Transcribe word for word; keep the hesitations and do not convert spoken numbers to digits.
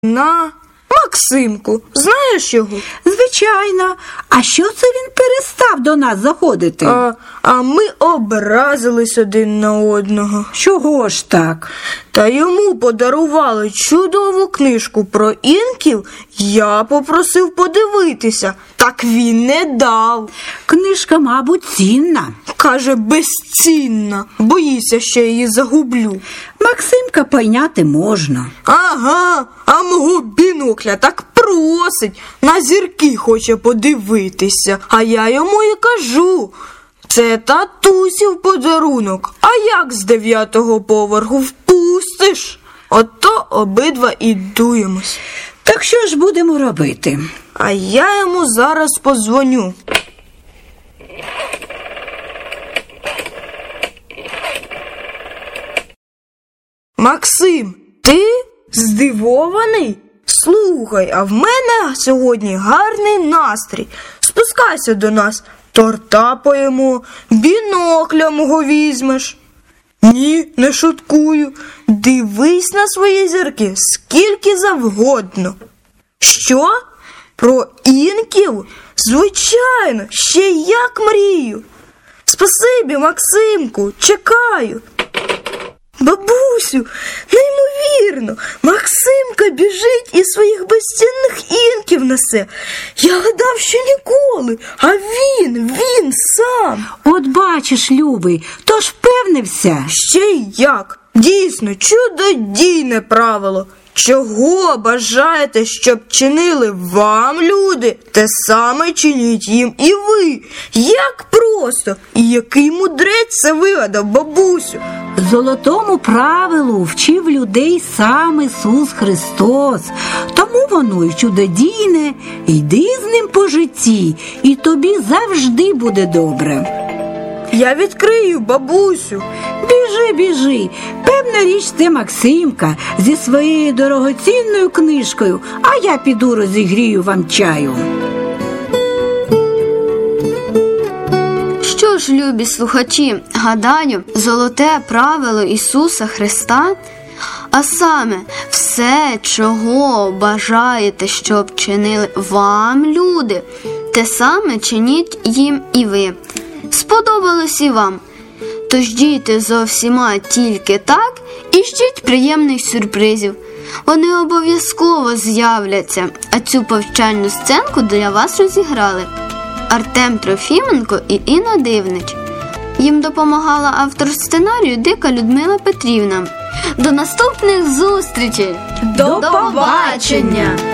На Максимку. Знаєш його? Звичайно. А що це він перестав до нас заходити? А, а ми образились один на одного. Чого ж так? Та йому подарували чудову книжку про інків, я попросив подивитися, так він не дав. Книжка, мабуть, цінна. Каже, безцінна, боїться, що я її загублю. Максимка пойняти можна. Ага, а мого бінокля так просить, на зірки хоче подивитися. А я йому і кажу, це татусів подарунок, а як з дев'ятого поверху впустиш? Ото обидва і дуємось. Так що ж будемо робити? А я йому зараз подзвоню. Максим, ти здивований? Слухай, а в мене сьогодні гарний настрій. Спускайся до нас, торта поїмо, бінокля мого візьмеш. Ні, не шуткую. Дивись на свої зірки скільки завгодно. Що? Про інків? Звичайно, ще як мрію. Спасибі, Максимку, чекаю. Бабусю, неймовірно, Максимка біжить і своїх безцінних інків несе. Я гадав, що ніколи, а він, він сам. От бачиш, любий, то ж впевнився. Ще й як. Дійсно, чудодійне правило. Чого бажаєте, щоб чинили вам люди, те саме чиніть їм і ви. Як просто! І який мудрець це вигадав, бабусю? Золотому правилу вчив людей сам Ісус Христос. Тому воно й чудодійне. Йди з ним по житті, і тобі завжди буде добре. Я відкрию, бабусю. Біжи, біжи. Певна річ, це Максимка зі своєю дорогоцінною книжкою, а я піду розігрію вам чаю. Що ж, любі слухачі, гадаю, золоте правило Ісуса Христа, а саме все, чого бажаєте, щоб чинили вам люди, те саме чиніть їм і ви. Сподобалось і вам. Тож дійте зо всіма тільки так і ждіть приємних сюрпризів. Вони обов'язково з'являться, а цю повчальну сценку для вас розіграли Артем Трофіменко і Інна Дивнич. Їм допомагала автор сценарію Дика Людмила Петрівна. До наступних зустрічей! До побачення!